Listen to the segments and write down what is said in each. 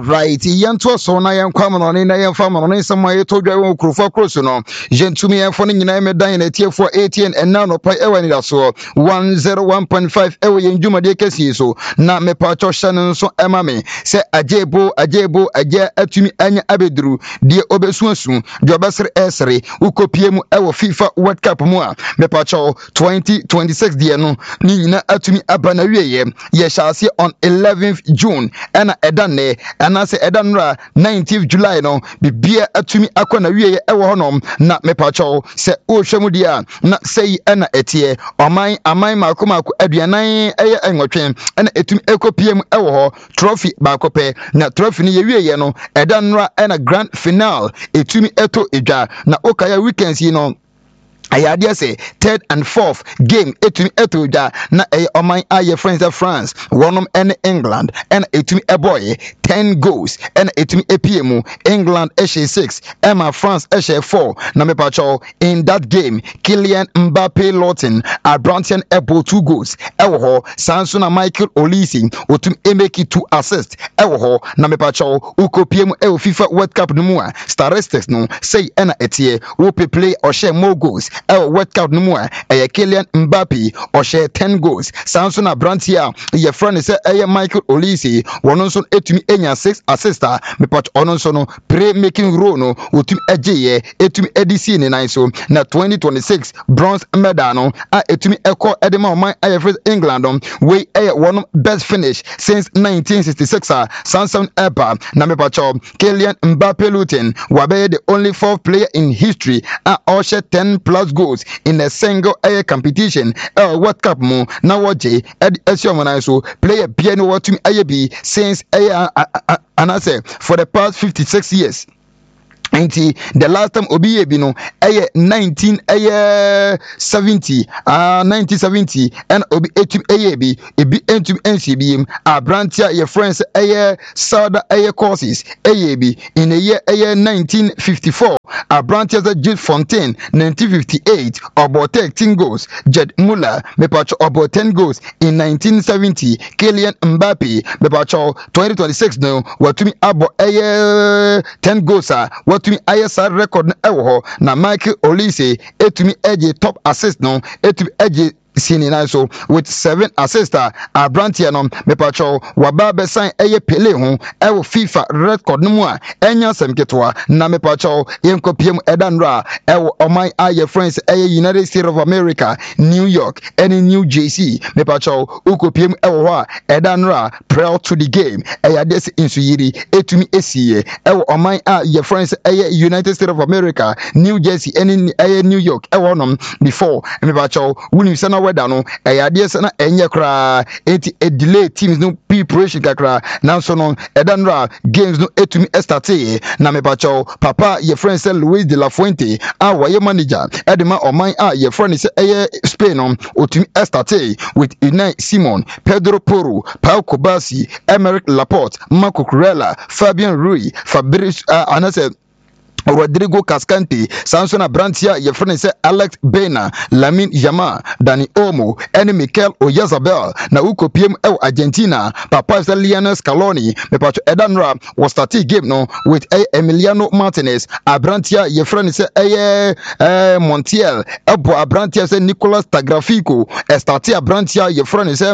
right, Yanto so na yan kwam no na yan fam no nsɛm a yɛtɔ dwa wɔ kurofo kroso no gentumi yɛfo no nyinaa medan na tie for 18 and now no pa ewa ni da so 101.5 ewa yɛn dwumade kɛsie so na me pa cho hyɛ no nso ɛma me sɛ ajebo agya atumi anya abeduru die obesuasu de obesere esere ukopie mu ewo FIFA World Cup mu a me pa cho 2026 die no ni nyina atumi aba na wieye yɛ hyase on 11th June ɛna ɛda ne ɛna sɛ ɛda no 19th July no bibia atumi akɔ na wieye ɛwɔ hɔnom na me pa cho sɛ o hwɛ mu die a na sɛ ɛna ɛtie aman mako aduanan ɛyɛ enwotwen ɛna etumi ekopie mu ɛwɔ hɔ trophy baako pɛ na trophy no yɛwieye no ɛda no ɛna grand final etumi ɛto edwa na okaya weekends yi no ayade say third and fourth game etumi etoja na oman aye friends of France wonom and England and etumi eboy 10 goals and etumi epiemu England eshe 6 Emma France eshe 4 na mepacho in that game Kylian Mbappe Lawton Abrantian ebo 2 goals ewo ho Sansona Michael Olise otum emeki 2 assists ewo ho na mepacho ukopiemu ewo FIFA World Cup no mu a statistics no say na etie wo play or share more goals World Cup no mu a Kylian Mbappe or share 10 goals Sansona Abrantia your friend say Michael Olise wono nso etumi enya 6 assists me pat ono nso no pre making role no otumi agye etumi edisi ne nan so na 2026 bronze medal no a etumi ekɔ edema man ayefre England we one best finish since 1966 Sanson Epa na me pat Kylian Mbappe Luton wabe the only fourth player in history all share 10 plus goals in a single air competition World Cup mu na waje esiomana so player piano watumi ayebi since anase for the past 56 years. The last time obi ebi no 1970 and obi etum ebi entum ncbm abrantia your friends sada courses ebi in the year 1954 abrantia that Jules Fontaine 1958 about 13 goals Jed Muller mepacho about 10 goals in 1970 Kylian Mbappe mepacho 2026 no watumi abo 10 goals to me ISR record na ewo ho na Michael Olise etumi edge top assist no etumi edge sini na so with 7 assists Abrantia no mepacho waba besan Pele ho ewo FIFA record no mu a enya semketwa na mepacho yenkopiem edanra ewo oman aye friends United States of America New York and New Jersey mepacho ukopiem ewo ho a edanra prior to the game des insuyiri etumi esiye ewo oman aye friends United States of America New Jersey and New York ewo no before mepacho wuni sana weda no ayade se na enye kra enti delay teams no preparation kakra now so no edanra games no etumi starte na mepacho papa your friend say Luis de la Fuente waye manager edema oman your friend say Spain no otumi starte with Unai Simon Pedro Porro Pau Kobasi Emerick Laporte Marco Kurela Fabian Rui Fabrice anase Rodrigo Cascante, Sansona Brantia, your friend say Alex Bena, Lamin Yama, Dani Olmo, and Mikel Oyarzabal, Nauko PM Argentina, Papa Lionel Scaloni, Mepacho Edanra was starting game no with Emiliano Martinez, Abrantia, your friend say Montiel, Ebo Abrantia say Nicolas Tagrafico, Estatia Abrantia, your friend say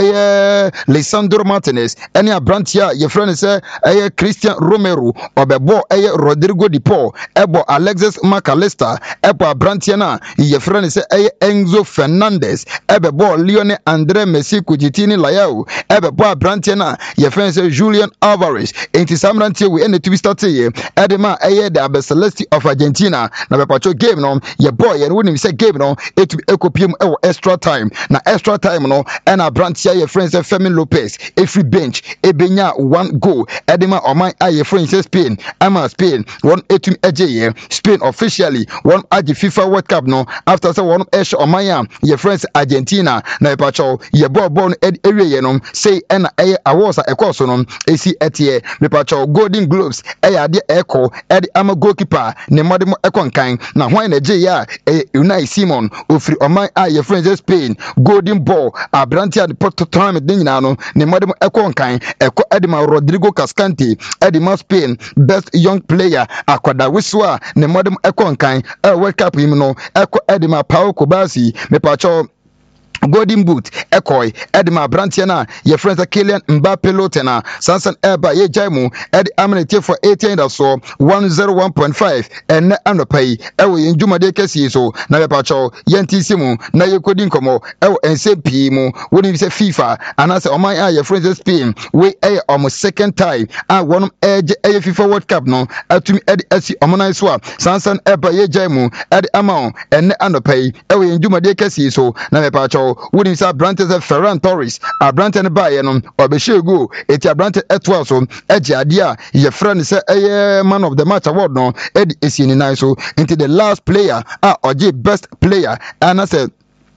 Lisandro Martinez, any Abrantia, your friend say Christian Romero, Obebo Rodrigo Di Paul, Ebo Alexis McAllister, Ebo Abrantiana, your friend say Enzo Fernandez, Ebo Leone Andre Messi Kujitini Layao, Ebo Abrantiana, your friend say Julian Alvarez, Enti Samranti we end to be started Edema the Abecelesti of Argentina, na Pacho game no, your boy and wouldn't say game no, it to ecopium extra time, na extra time no, and Abrantia your friend say Fermin Lopez, a free bench, Ebenya 1 goal, Edema or my your friend say Spain, Spain, 1-8 etumi eje Spain officially one age FIFA World Cup no after say one esh omanya ye friends Argentina na epacho ye ball area ye no say na awards awards no esi etie mepacho Golden Globes ade echo ede ama goalkeeper ne modem ekonkan na hwan na je ya Unai Simon ofri oman ye friends Spain Golden Ball abranti ade tournament din nyina no ne modem ekonkan eko edema Rodrigo Cascante edema Spain best young player akwada wiswa ne modem ekonkan World Cup him no eko edema Pau Kobasi mepacho Golden Boot Ekoi Edma Brantiana ye friends Kylian Mbappe Lotena Sansan Eba ye Jaimu Ed Amenity for 18 or so 101.5 and Anopai Ewe in Juma de Kesi so na Pacho Yentisimu na ye kodin komo Ewe NCP mu wouldn't you say FIFA and I say oh my ye friends Spain we almost second time and one edge FIFA World Cup no atumi Ed Esi Omonai Swap Sansan Eba ye Jaimu Ed Amount and Anopai Ewe in Juma de Kesi so na Pacho wouldn't say Brantes Ferran Torres a Branten Bayenon or Beshego it's a Branten Etwaso Edjadia your friend say a man of the match award no Ed is in so into the last player or best player and I said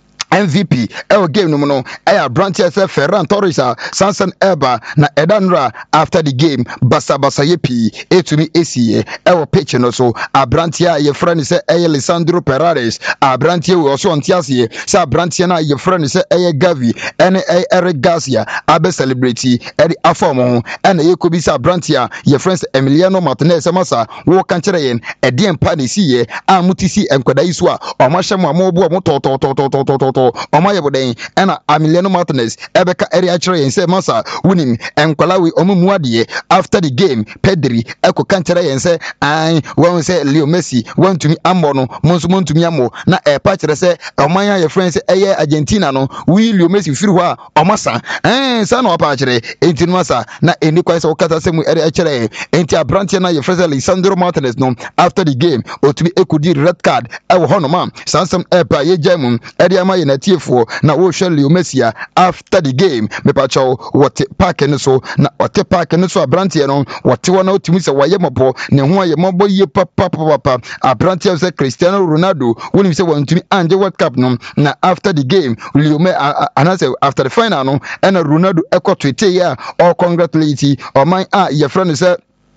MVP game no Brantes Ferran Torres Sansan Eba na Edanra after the game basa yepi etumi esi pitch no so Brantia your friend say Lisandro Perales Brantia we also on tiasie say Brantia na your friend say Gavi and Eric Garcia abe celebrity afomo and ye could be say Brantia your friends Emiliano Martinez masa wo kan kire yen empa ne siye amutisi enkwada iswa o mahwem amobo mo to Omaya Boden and Emiliano Martinez Ebeka area train say Masa winning and Kwalawi Omuadie after the game Pedri Eko Cantere and say I won't say Leo Messi went to me Amono Monsumon to Miamo na a patch say Omaya your friends Argentina no we Leo Messi Firwa Omasa and son of Pachre 18 Masa na any quite Okata Semu area train ain't a branchina your friend Lisandro Martinez no after the game or to be Ekudi red card Ewo Honoma Sansam Epa Ye Jamun Ediama in a TF na wo hwe Leo Messi after the game me pacho what park no so na what park no so abrantie no what wona otimi se waye mobo ne ho aye mobo ye papa abrantie se Cristiano Ronaldo woni se wantumi anje World Cup no na after the game Leo me anase after the final no and Ronaldo ekọ tweet ya all congratulate o man ye friend say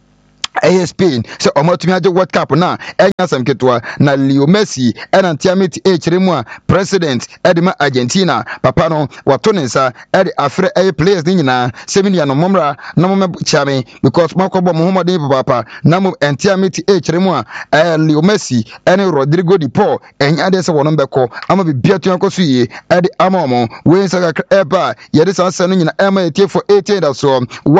Spain so omotumi aje World Cup na enya sam ketwa na Leo Messi ena ntiameti echiremu president edema Argentina papa no watonensa ede afre players ni nyina seminia no momra na mom chame because makobo Muhammadu papa na mom ntiameti echiremu Leo Messi ene Rodrigo Di Paul enya de se wono beko ama bibia to yankoso yi ede amomo we nsa ka eba yede sansa no nyina ema etie for 18 so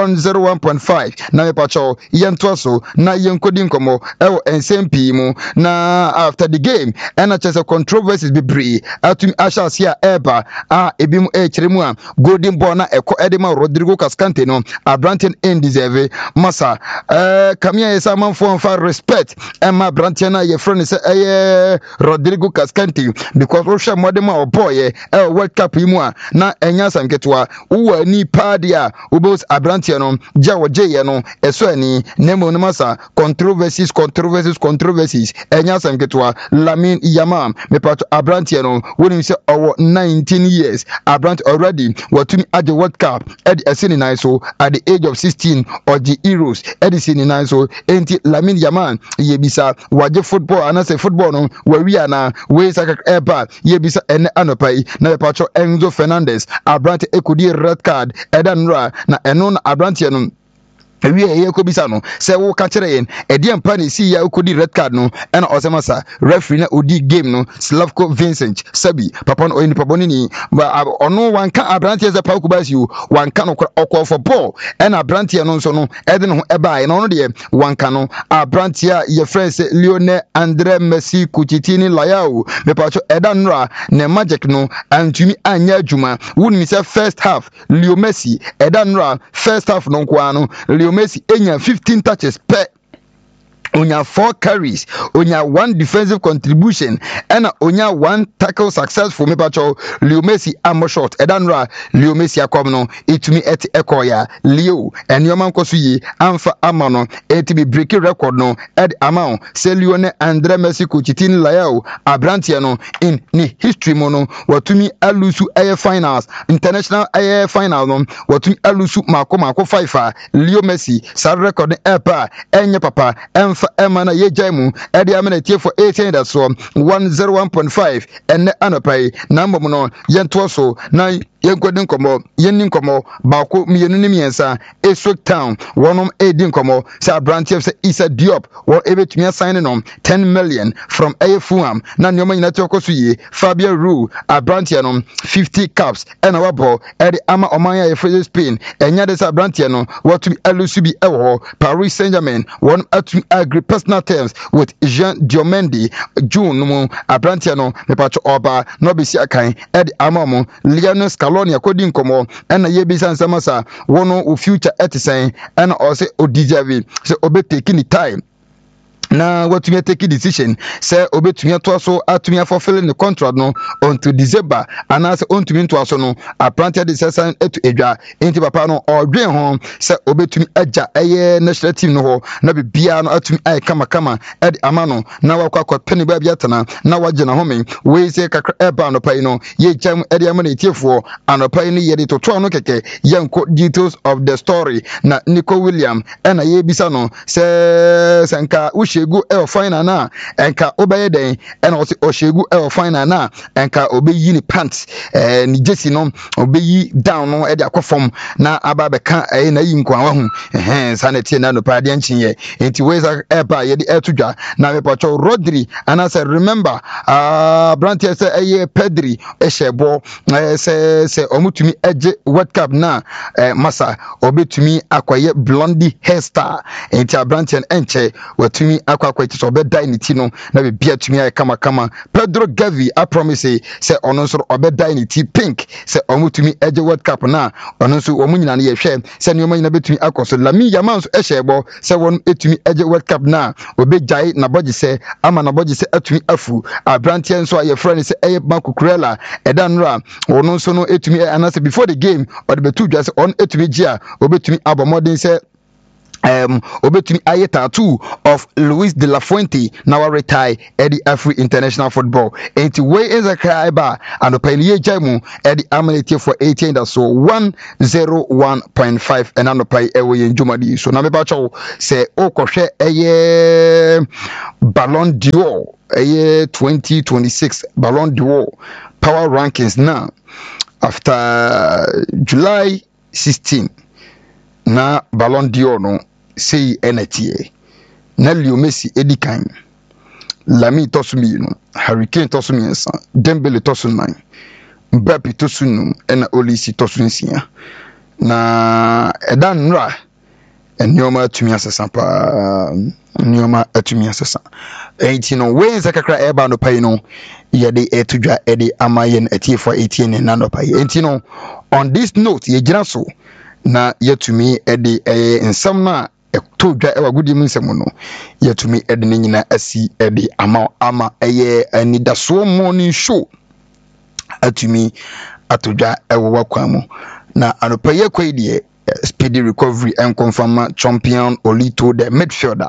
101.5 na me pacho yento so na yenkodi nkomo NCMP mu na after the game and chese controversies bebree atumi ashasia eba ebim echiremu golden ball na eko edema Rodrigo Cascante no Branten deserve masa kamia yesa manfo fa respect ema Branten na ye friend say Rodrigo Cascante because Russia modema oboye World Cup imu na enya samketwa uwa ni padia ubos Branten no jawo je no eso ani nemo masa controversies enya samketwa Lamine Yamal me pato Branten no woni se owo 19 years Branten already watumi at the World Cup at asini nine so at the age of 16 or the Euros at the nine so enti Lamine Yamal yebisa waje football anase football no we na we saka eba yebisa ene anopai na pato Enzo Fernandez Branten ekudi red card edanra na eno na Branten no we ye ko bisa no se wo ka kire yen ede ampa ne si ya okodi red card no ena osemasa referee na odi game no Slavko Vincent Sabi papa no oni papa ni ono wan ka Branten ze pa kubasi wan ka no okọ for ball ena Branten no so no ede no eba no no de wan ka no Branten ye friends Lionel Andre Messi Kuchitini Layao me pa cho eda nra ne magic no antumi anya adwuma woni se first half Leo Messi eda nra first half no kwa no Leo Messi enya 15 touches per onya 4 carries, onya 1 defensive contribution, and onya 1 tackle successful. Me pacho Leo Messi amo shot. Edanra Leo Messi akomno itumi eti ekoya Leo and your man kosuyi amfa amano eti break record no ed amount se Lionel Andre Messi kuchitin layao abrantia no in ni history mono watumi alusu air finals international air final no watumi alusu mako 5 Leo Messi sa record epa enye papa emfa emana ye jaimu edi amana tie for 18 that so 101.5 and anopai number no yento so na yenkodin komo yennin komo baako mienu ni miensa Esok Town wonom edin komo sa branch of Issa Diop wo ebetumi assign no 10 million from Fulham na nyoma nyina te okosuye Fabio Ru a branch no 50 caps and our ball edi ama omanya ye free Spain enya de sa branch no what to alusu bi ewo Paris Saint-Germain one atumi agree personal terms with Jean Diomendi June no a branch no me pacho oba no be si akan edi ama mo Lionel Scaloni according komo and ye bi san samasa wono future etisen and also odijavi so obe taking the time na watumi take decision say obetumi to so atumi fulfilling the contract no until December and as ontumi to so no apprentice decision etu edwa enti papa no odwen ho say obetumi agya eye national team no ho na bibia no atumi ai kama ed amano na wakwa peni ba bia tana na wagye na homen we say kakra eba no pai no ye jam edi amana etiefo anopai no ye de to no keke yanko details of the story na Nico William na ye bisa no say sanka Oshegu el final na enka obeye den and also Oshegu el final na enka obeyi ni pants ni jesi no obeyi down no e de akofom na aba beka na yi nkwa wa hu sanete na no pade anchinye enti weza eba ye de etudwa na mepacho Rodri and say remember Brantia say eye Pedri eshebo se omutumi eje World Cup na masa obetumi akwaye blondie hairstyle enti Brantia enche watumi akwa ti so obeda ni ti no na be bia tumi ay kama Pedro Gavi I promise say ono so obeda ni ti pink say omutumi eje World Cup na ono so omunyina na ye hwe say ne omanyina betumi akoso Lamine Yamal so ehebo say won etumi eje World Cup na obejai na boje say ama na boje say atumi afu Abrantia so aye friend say eye Makukurela edanra ono so no etumi anase before the game or the betu just on etumi gia obetumi abomodin say obetumi aye tattoo of Luis de la Fuente now retire Eddie Afri International Football enti way is a kraiba and opinion jaimu Eddie amenity for 18 that so 101.5 and anopai ewe njumadi so na meba chawo say okohwe eye Ballon d'Or eye 2026 Ballon d'Or power rankings now after July 16 na Ballon d'Or no say enetie na Leo Messi edikan Lami tosumi no Hurricane tosumi ensa Dembele tosumi 9 Mbappe tosumi ena Olisi tosumi 9 na edan nra enioma atumi asesa pa enioma atumi asesa enti no we zakakra eba no pai no yede etudwa ede amayen etiefo 18 na no pai enti no on this note ye gina so na yetumi ede ensam na etodwa ewa gudi mu nsem no yetumi ede ne nyina asi ede ama eye anidaso morning show atumi atodwa ewa wakwa mu na anopaye kwedie speedy recovery and confirm champion Olito the midfielder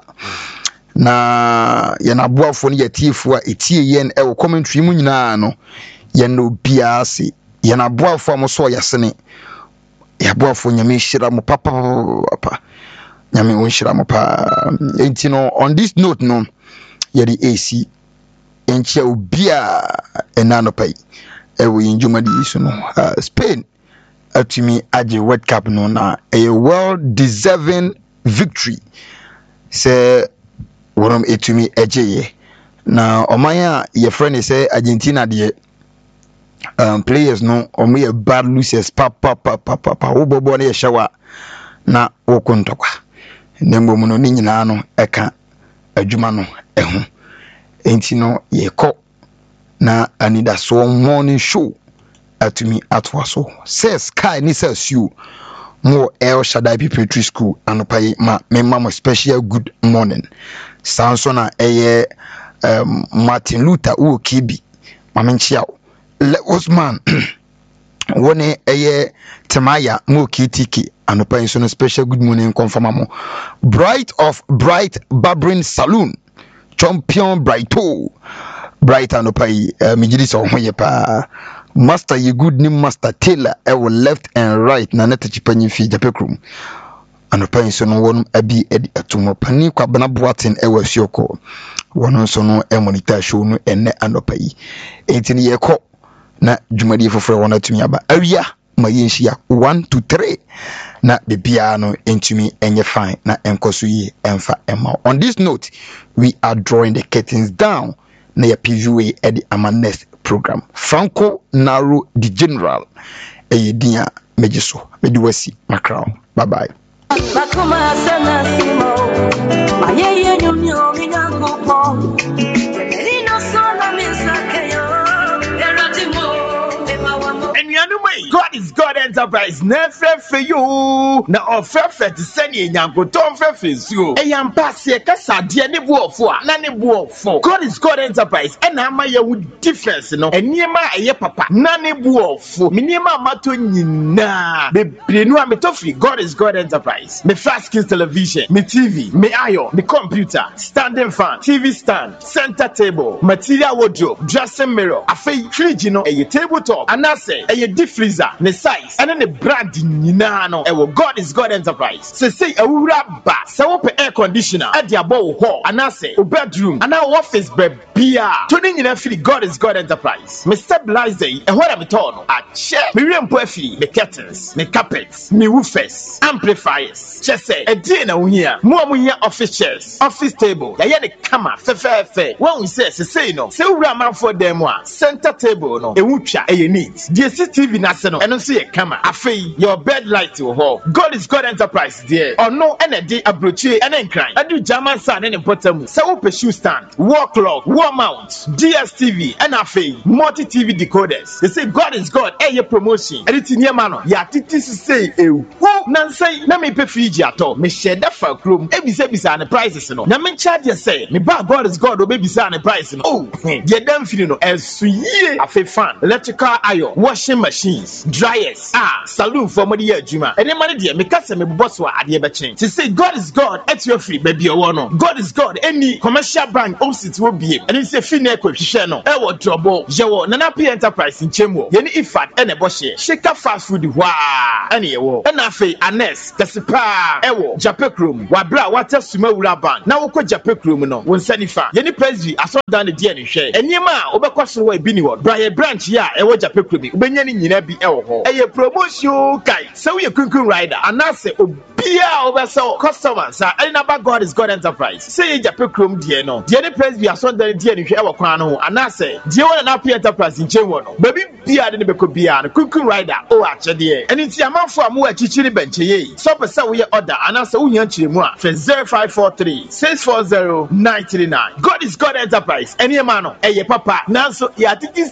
na yana boafo ne yetiefo a etie yen ewo commentary mu nyina no yana obiase yana boafo amoso yasene yaboafo nyame hira mo papa nyame won hira mo pa enti no on this note no yedi AC enchi obia enano pai ewo yinjumadi isu no Spain atumi age World Cup no na a well deserving victory say wonom etumi ejeye na omanya ye friend say Argentina de players no omo bad losers papa wo bobo na ye hyewa na wokuntokwa nembo mu no ni nyina no eka adwuma no eho enti no ye ko na anida so morning show atumi atwa so says Sky ni says you more El Shaddai Preparatory School anopai ma memma special good morning. Sansona Martin Luther wo kibi mamenchia le Osman wone Temaya mo kitiki anopai so special good morning confirmamo. Bright Barbering Saloon champion bright anopai mijidi so hoye pa master ye good name master Taylor left and right na neta chipanyi fi Japekrum anopai so no won abi edi atumo pani kwa bana boaten sioko wono so no monitor show no enne anopai etini ye ko na dwumadi foforo wona tumi aba awia ma yenhia 1 to 3 na bibia no entumi enye fine na enkoso yi emfa ema. On this note, we are drawing the curtains down na ya PVA at the next program. Franco Naro the General dia mejiso mediwasi macron. Bye bye. God is God Enterprise. Never for you. Na offer to send you yanko don't face you. A young pass here, Cassa, dear Nibu for Nanny Buo for God is God Enterprise. And I'm my difference, no, and near my papa, Nanny Buo for Minima Matunina. The Pinua Metofi, God is God Enterprise. Me fast kiss television, me TV, me iron, me computer, standing fan, TV stand, center table, material wardrobe, dressing mirror, a fake fridge, a tabletop, and I say, a deep freezer, the size, and then the brand Ninano. God is God Enterprise. Say a rubber, so open air conditioner at the above hall, and I say, a bedroom, and our office bed beer. Tuning in a feel God is God Enterprise. Me stabilize and what I'm told, a chair, me room puffy, me curtains, me carpets, me woofers, amplifiers. Just say a dinner here, more here office chairs, office table, the yellow camera, fair. When we say no, so Raman for them one, center table, no, a wucha, a need. DCTV national, and don't see a camera. I feel your bed light to hall. God is God Enterprise, dear. Or no energy abroche and then cry. I do German sound and bottom. So shoe stand, wall clock, wall mount, DSTV, and I feel multi TV decoders. They say God is God, your promotion. And it's in your man. Ya titi say, who Nancy, na me pay Fiji at all. Me share that for room. Every say beside the prices, no. Na me charge you say, me bag God is God, or baby beside the price, no. Oh, you damn feeling no. As sweet, I feel fan, electrical iron, washing machines, dryers, saloon for money year, Juma. And then money dear, me cast me boss wa at the betting. To say God is God, at your free, baby, you want God is God, any commercial bank, it will be. And it's a fine question, no. Ewo trouble, Jawo, Nanapi Enterprise in Chemo, Yenny Ifat, and a bosh, shake a fast food, wah, and ewo, and I feel, Anes, Kasipa, Ewo, Japekrum, Wabra, water Sumawura Bank. Now, what Japekrum, no, one Sanifa, Yenny Presby, I saw down the DNA share, and Yema, over question way Biniward, Brian Branch, ya, Ewo Japekrum, Benyanin Yinabi Ewo, a promotion, Kai, so we a Kunku rider, and I say, Bia over so customers are about God is God Enterprise. Say Japekrum, dear no, the Presby, I saw the DNA Ewo Kwano, and I say, dear one and happy enterprise in Chewono, baby Bia didn't be Bia, and Kunku rider, oh, actually, and it's a man for a more chichiri bench, so per se we order, and I say, Uyanchimua, 0543 640 939. God is God Enterprise, any man, papa, now so, yeah,